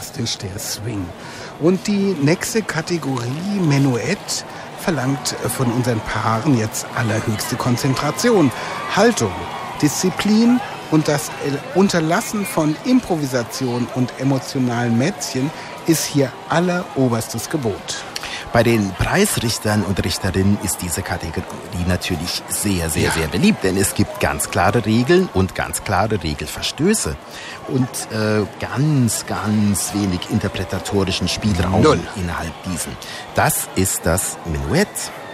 elastisch, der Swing. Und die nächste Kategorie, Menuett, verlangt von unseren Paaren jetzt allerhöchste Konzentration, Haltung, Disziplin und das Unterlassen von Improvisation und emotionalen Mätzchen ist hier alleroberstes Gebot. Bei den Preisrichtern und Richterinnen ist diese Kategorie natürlich sehr, sehr, sehr beliebt, denn es gibt ganz klare Regeln und ganz klare Regelverstöße und ganz, ganz wenig interpretatorischen Spielraum innerhalb diesen. Das ist das Menuett.